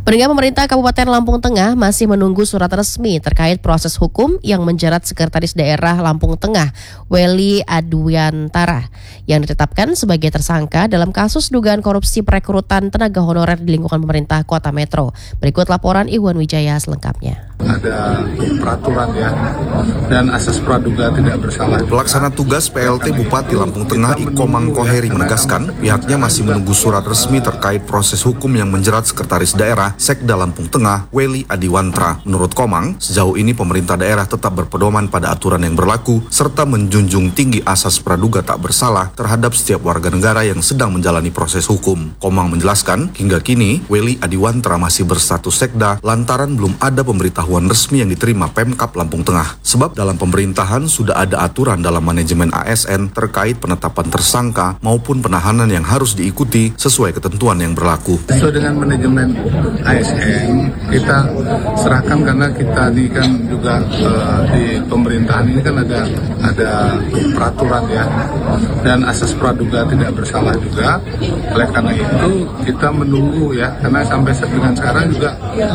Pendengar, pemerintah Kabupaten Lampung Tengah masih menunggu surat resmi terkait proses hukum yang menjerat Sekretaris Daerah Lampung Tengah, Welly Adiwantara, yang ditetapkan sebagai tersangka dalam kasus dugaan korupsi perekrutan tenaga honorer di lingkungan pemerintah Kota Metro. Berikut laporan Iwan Wijaya selengkapnya. Ada peraturan ya, dan asas praduga tidak bersalah. Pelaksana tugas PLT Bupati Lampung Tengah Iko Mangkoheri menegaskan pihaknya masih menunggu surat resmi terkait proses hukum yang menjerat Sekretaris Daerah Sekda Lampung Tengah, Welly Adiwantara. Menurut Komang, sejauh ini pemerintah daerah tetap berpedoman pada aturan yang berlaku serta menjunjung tinggi asas praduga tak bersalah terhadap setiap warga negara yang sedang menjalani proses hukum. Komang menjelaskan, hingga kini Welly Adiwantara masih berstatus Sekda lantaran belum ada pemberitahuan resmi yang diterima Pemkab Lampung Tengah. Sebab dalam pemerintahan sudah ada aturan dalam manajemen ASN terkait penetapan tersangka maupun penahanan yang harus diikuti sesuai ketentuan yang berlaku. Sesuai dengan manajemen ASN kita serahkan, karena kita ini kan juga di pemerintahan ini kan ada peraturan ya, dan asas praduga tidak bersalah juga. Oleh karena itu kita menunggu ya, karena sampai dengan sekarang juga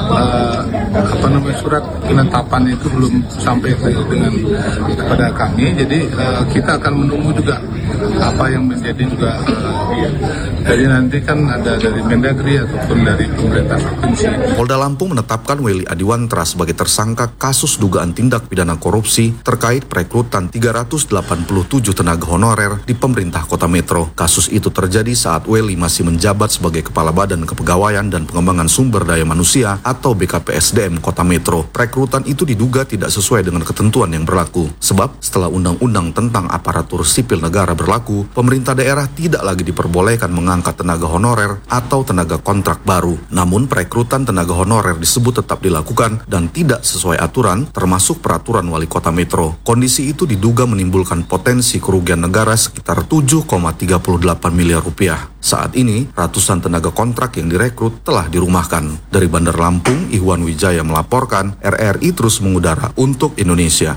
surat penetapan itu belum sampai kepada kami. Jadi kita akan menunggu juga apa yang menjadi juga jadi nanti kan ada dari Mendagri ataupun dari pemerintah provinsi. Polda Lampung menetapkan Welly Adiwantara sebagai tersangka kasus dugaan tindak pidana korupsi terkait perekrutan 387 tenaga honorer di pemerintah Kota Metro. Kasus itu terjadi saat Welly masih menjabat sebagai Kepala Badan Kepegawaian dan Pengembangan Sumber Daya Manusia atau BKPSDM Kota Metro. Perekrutan itu diduga tidak sesuai dengan ketentuan yang berlaku. Sebab setelah Undang-Undang tentang Aparatur Sipil Negara berlaku, pemerintah daerah tidak lagi diperbolehkan mengangkat tenaga honorer atau tenaga kontrak baru. Namun perekrutan tenaga honorer disebut tetap dilakukan dan tidak sesuai aturan, termasuk peraturan Wali Kota Metro. Kondisi itu diduga menimbulkan potensi kerugian negara sekitar 7,38 miliar rupiah. Saat ini, ratusan tenaga kontrak yang direkrut telah dirumahkan. Dari Bandar Lampung, Iwan Wijaya melaporkan, RRI terus mengudara untuk Indonesia.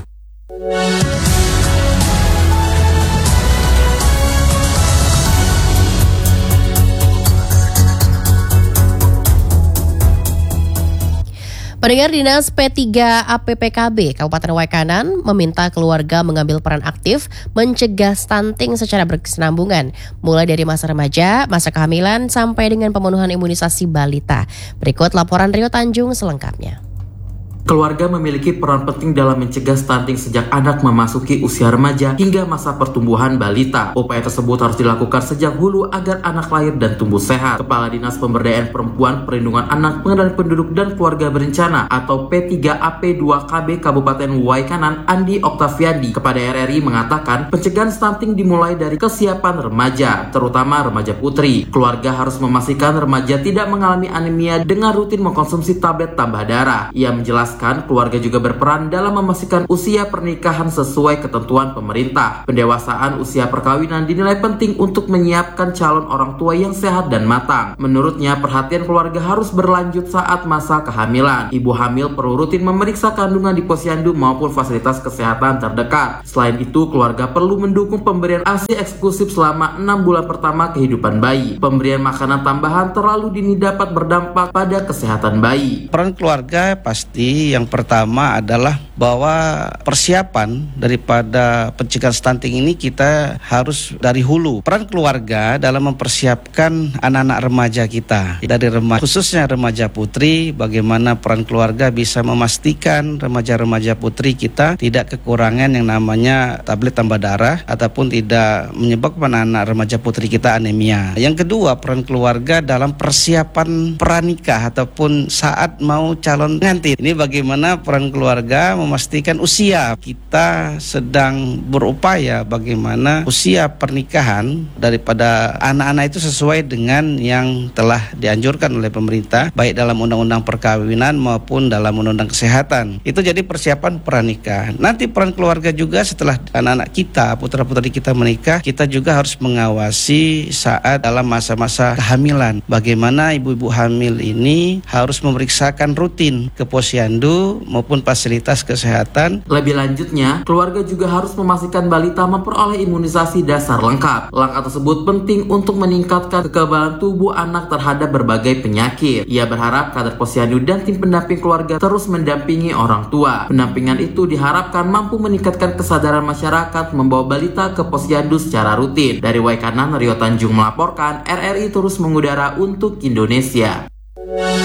Pendengar, Dinas P3 APPKB Kabupaten Waikanan meminta keluarga mengambil peran aktif mencegah stunting secara berkesinambungan, mulai dari masa remaja, masa kehamilan, sampai dengan pemenuhan imunisasi balita. Berikut laporan Rio Tanjung selengkapnya. Keluarga memiliki peran penting dalam mencegah stunting sejak anak memasuki usia remaja hingga masa pertumbuhan balita. Upaya tersebut harus dilakukan sejak hulu agar anak lahir dan tumbuh sehat. Kepala Dinas Pemberdayaan Perempuan, Perlindungan Anak, Pengendalian Penduduk dan Keluarga Berencana atau P3AP2KB Kabupaten Waikanan, Andi Oktaviandi, kepada RRI mengatakan pencegahan stunting dimulai dari kesiapan remaja, terutama remaja putri. Keluarga harus memastikan remaja tidak mengalami anemia dengan rutin mengkonsumsi tablet tambah darah. Ia menjelaskan keluarga juga berperan dalam memastikan usia pernikahan sesuai ketentuan pemerintah. Pendewasaan usia perkawinan dinilai penting untuk menyiapkan calon orang tua yang sehat dan matang. Menurutnya, perhatian keluarga harus berlanjut saat masa kehamilan. Ibu hamil perlu rutin memeriksa kandungan di posyandu maupun fasilitas kesehatan terdekat. Selain itu, keluarga perlu mendukung pemberian ASI eksklusif selama 6 bulan pertama kehidupan bayi. Pemberian makanan tambahan terlalu dini dapat berdampak pada kesehatan bayi. Peran keluarga pasti yang pertama adalah bahwa persiapan daripada pencegahan stunting ini kita harus dari hulu. Peran keluarga dalam mempersiapkan anak-anak remaja kita, dari remaja, khususnya remaja putri, bagaimana peran keluarga bisa memastikan remaja-remaja putri kita tidak kekurangan yang namanya tablet tambah darah ataupun tidak menyebabkan anak remaja putri kita anemia. Yang kedua, peran keluarga dalam persiapan pranikah ataupun saat mau calon pengantin. Ini bagaimana peran keluarga memastikan usia. Kita sedang berupaya bagaimana usia pernikahan daripada anak-anak itu sesuai dengan yang telah dianjurkan oleh pemerintah, baik dalam undang-undang perkawinan maupun dalam undang-undang kesehatan. Itu jadi persiapan pranikah. Nanti peran keluarga juga setelah anak-anak kita, putra-putri kita menikah, kita juga harus mengawasi saat dalam masa-masa kehamilan. Bagaimana ibu-ibu hamil ini harus memeriksakan rutin ke posyandu maupun fasilitas kesehatan kesehatan. Lebih lanjutnya, keluarga juga harus memastikan balita memperoleh imunisasi dasar lengkap. Langkah tersebut penting untuk meningkatkan kekebalan tubuh anak terhadap berbagai penyakit. Ia berharap kader Posyandu dan tim pendamping keluarga terus mendampingi orang tua. Pendampingan itu diharapkan mampu meningkatkan kesadaran masyarakat membawa balita ke Posyandu secara rutin. Dari Waikanan, Rio Tanjung melaporkan, RRI terus mengudara untuk Indonesia.